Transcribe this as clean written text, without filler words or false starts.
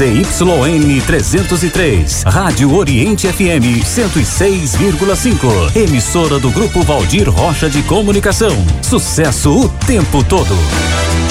ZYN 303, Rádio Oriente FM 106,5. Emissora do Grupo Valdir Rocha de Comunicação. Sucesso o tempo todo.